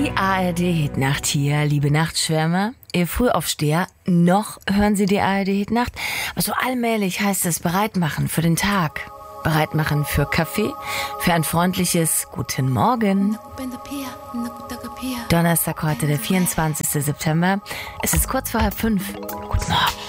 Die ARD-Hitnacht hier, liebe Nachtschwärmer. Ihr Frühaufsteher, noch hören Sie die ARD-Hitnacht? Aber so allmählich heißt es bereitmachen für den Tag. Bereitmachen für Kaffee, für ein freundliches Guten Morgen. Donnerstag heute, der 24. September. Es ist kurz vor 4:30. Guten Morgen.